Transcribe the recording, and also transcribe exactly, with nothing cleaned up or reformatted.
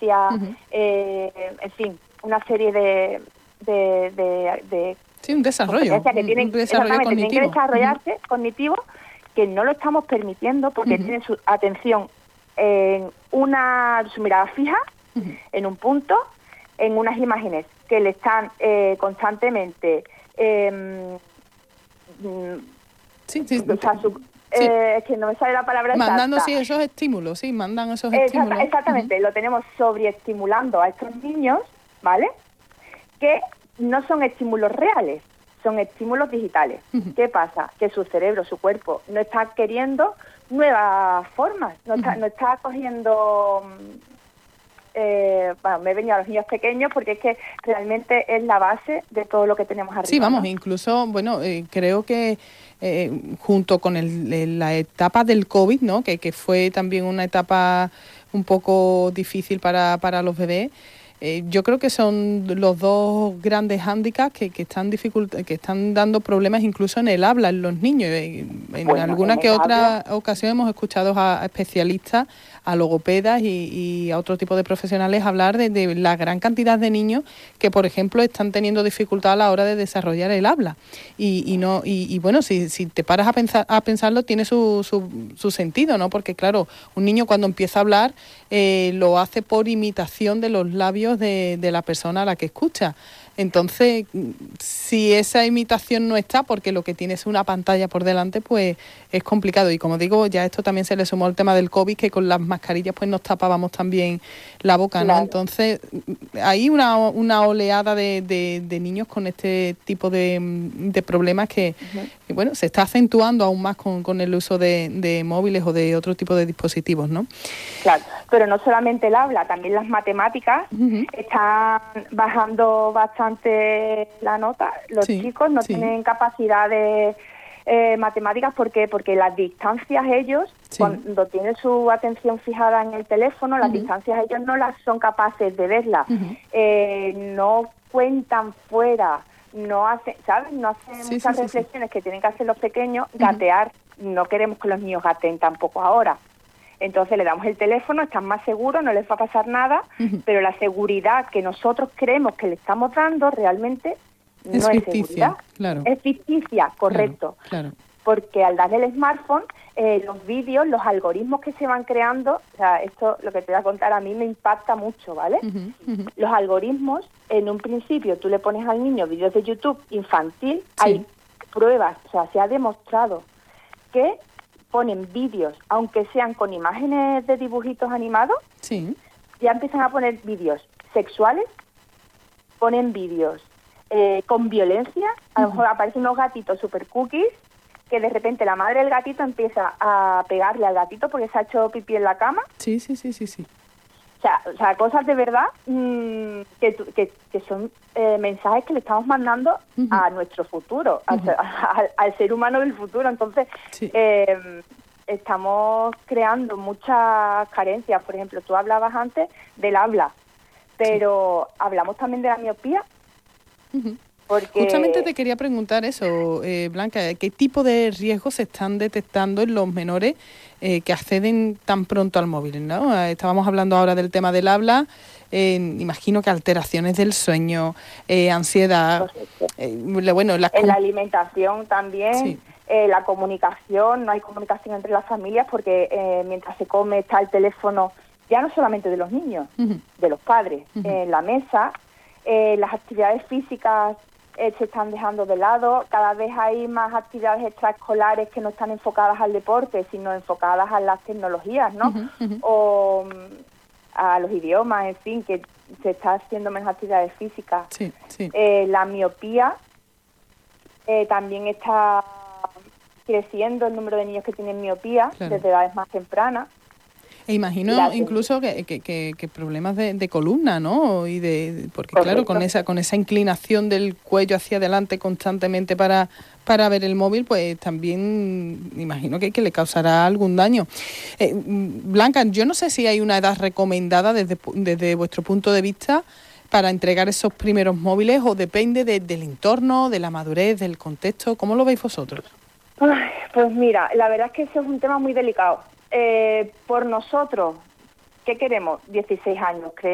distancia, uh-huh. eh, en fin, una serie de... de, de, de sí, un desarrollo, que tienen, un desarrollo cognitivo. Tienen que desarrollarse uh-huh. cognitivo, que no lo estamos permitiendo porque uh-huh. tienen su atención en una, su mirada fija, uh-huh. en un punto, en unas imágenes que le están eh, constantemente... Eh, sí, sí, o sea, su, sí. Eh, que no me sale la palabra mandando exacta. sí, esos estímulos, sí, mandan esos Exacta, estímulos. Exactamente, uh-huh. lo tenemos sobreestimulando a estos niños, ¿vale? Que no son estímulos reales, son estímulos digitales. Uh-huh. ¿Qué pasa? Que su cerebro, su cuerpo, no está queriendo nuevas formas, no está, uh-huh. no está cogiendo... Eh, bueno, me he venido a los niños pequeños porque es que realmente es la base de todo lo que tenemos arriba. Sí, vamos, ¿no? incluso, bueno, eh, creo que eh, junto con el, la etapa del COVID, ¿no? Que, que fue también una etapa un poco difícil para, para los bebés, eh, yo creo que son los dos grandes hándicaps que, que están dificult- que están dando problemas incluso en el habla en los niños. En, en bueno, alguna en que otra habla... ocasión hemos escuchado a, a especialistas, a logopedas y, y a otro tipo de profesionales hablar de, de la gran cantidad de niños que, por ejemplo, están teniendo dificultad a la hora de desarrollar el habla. Y, y no y, y bueno, si, si te paras a pensar a pensarlo, tiene su, su, su sentido, ¿no? Porque, claro, un niño cuando empieza a hablar eh, lo hace por imitación de los labios de, de la persona a la que escucha. Entonces, si esa imitación no está, porque lo que tiene es una pantalla por delante, pues es complicado. Y como digo, ya esto también se le sumó el tema del COVID, que con las mascarillas pues nos tapábamos también la boca, ¿no? Claro. Entonces, hay una, una oleada de, de, de niños con este tipo de, de problemas que, uh-huh. que, bueno, se está acentuando aún más con, con el uso de, de móviles o de otro tipo de dispositivos, ¿no? Claro, pero no solamente el habla, también las matemáticas uh-huh. están bajando bastante la nota. Los sí, chicos no sí. tienen capacidad de eh, matemáticas. ¿Por qué? Porque las distancias ellos, sí. cuando tienen su atención fijada en el teléfono, las uh-huh. distancias ellos no las son capaces de verlas. Uh-huh. Eh, no cuentan fuera, no hacen, ¿sabes? No hacen sí, muchas sí, reflexiones sí. que tienen que hacer los pequeños. Uh-huh. Gatear, no queremos que los niños gateen tampoco ahora. Entonces le damos el teléfono, están más seguros, no les va a pasar nada, uh-huh. pero la seguridad que nosotros creemos que le estamos dando realmente no es, es ficticia, seguridad. Claro. Es ficticia, correcto. Claro, claro. Porque al darle el smartphone, eh, los vídeos, los algoritmos que se van creando, o sea, esto lo que te voy a contar a mí me impacta mucho, ¿vale? Uh-huh, uh-huh. Los algoritmos, en un principio tú le pones al niño vídeos de YouTube infantil, sí. hay pruebas, o sea, se ha demostrado que ponen vídeos, aunque sean con imágenes de dibujitos animados, sí. ya empiezan a poner vídeos sexuales, ponen vídeos eh, con violencia, a lo uh-huh. mejor aparecen unos gatitos super cookies, que de repente la madre del gatito empieza a pegarle al gatito porque se ha hecho pipí en la cama. Sí, sí, sí, sí, sí. O sea, o sea cosas de verdad mmm, que, que, que son eh, mensajes que le estamos mandando uh-huh. a nuestro futuro, uh-huh. al, al, al ser humano del futuro. Entonces, sí. eh, estamos creando muchas carencias. Por ejemplo, tú hablabas antes del habla, pero sí. hablamos también de la miopía. Uh-huh. Porque... Justamente te quería preguntar eso, eh, Blanca, ¿qué tipo de riesgos se están detectando en los menores eh, que acceden tan pronto al móvil, ¿no? Estábamos hablando ahora del tema del habla, eh, imagino que alteraciones del sueño, eh, ansiedad, eh, bueno, las... En la alimentación también, sí. eh, la comunicación, no hay comunicación entre las familias porque eh, mientras se come está el teléfono, ya no solamente de los niños, uh-huh. de los padres, uh-huh. en la mesa, eh, las actividades físicas Eh, se están dejando de lado, cada vez hay más actividades extraescolares que no están enfocadas al deporte, sino enfocadas a las tecnologías, ¿no? Uh-huh, uh-huh. O um, a los idiomas, en fin, que se está haciendo menos actividades físicas. Sí, sí. Eh, la miopía eh, también está creciendo el número de niños que tienen miopía claro. desde edades más tempranas. E imagino la incluso que, que, que, que problemas de, de columna, ¿no? Y de porque Correcto. claro, con esa con esa inclinación del cuello hacia adelante constantemente para para ver el móvil, pues también imagino que, que le causará algún daño. Eh, Blanca, yo no sé si hay una edad recomendada desde desde vuestro punto de vista para entregar esos primeros móviles o depende de, del entorno, de la madurez, del contexto. ¿Cómo lo veis vosotros? Ay, pues mira, la verdad es que ese es un tema muy delicado. Eh, por nosotros, ¿qué queremos? dieciséis años, creo.